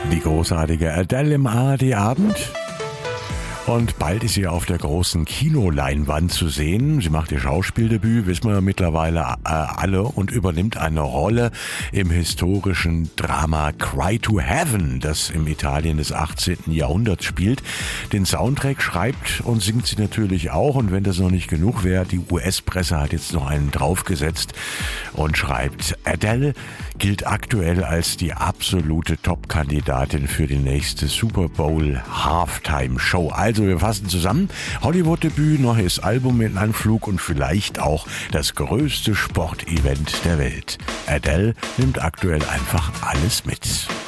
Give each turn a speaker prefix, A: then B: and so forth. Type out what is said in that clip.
A: Die großartige Adele im ARD-Abend. Und bald ist sie auf der großen Kinoleinwand zu sehen. Sie macht ihr Schauspieldebüt, wissen wir mittlerweile alle, und übernimmt eine Rolle im historischen Drama Cry to Heaven, das im Italien des 18. Jahrhunderts spielt. Den Soundtrack schreibt und singt sie natürlich auch. Und wenn das noch nicht genug wäre, die US-Presse hat jetzt noch einen draufgesetzt und schreibt: Adele gilt aktuell als die absolute Top-Kandidatin für die nächste Super Bowl Halftime-Show. Also wir fassen zusammen: Hollywood-Debüt, neues Album in Anflug und vielleicht auch das größte Sportevent der Welt. Adele nimmt aktuell einfach alles mit.